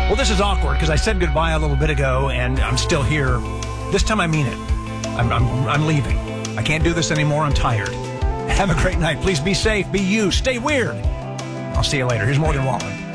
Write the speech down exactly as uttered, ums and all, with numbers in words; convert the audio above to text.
Well, this is awkward because I said goodbye a little bit ago, and I'm still here. This time I mean it. I'm, I'm, I'm leaving. I can't do this anymore. I'm tired. Have a great night. Please be safe. Be you. Stay weird. I'll see you later. Here's Morgan Wallen.